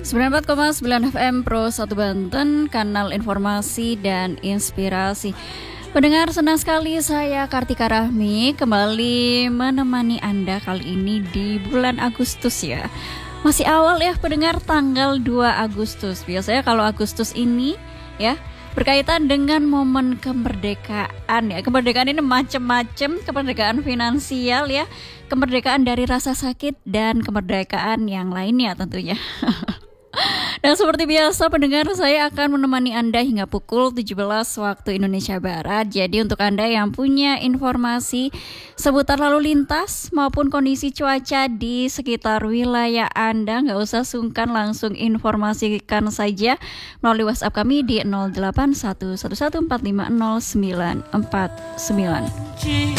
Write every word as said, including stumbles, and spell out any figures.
sembilan puluh empat koma sembilan F M Pro satu Banten, kanal informasi dan inspirasi. Pendengar, senang sekali saya Kartika Rahmi kembali menemani Anda kali ini di bulan Agustus ya. Masih awal ya pendengar, tanggal dua Agustus. Biasanya kalau Agustus ini ya berkaitan dengan momen kemerdekaan ya. Kemerdekaan ini macam-macam, kemerdekaan finansial ya, kemerdekaan dari rasa sakit dan kemerdekaan yang lainnya tentunya. Dan seperti biasa pendengar, saya akan menemani Anda hingga pukul tujuh belas waktu Indonesia Barat. Jadi untuk Anda yang punya informasi seputar lalu lintas maupun kondisi cuaca di sekitar wilayah Anda, nggak usah sungkan, langsung informasikan saja melalui WhatsApp kami di nol delapan satu satu satu empat lima nol sembilan empat sembilan.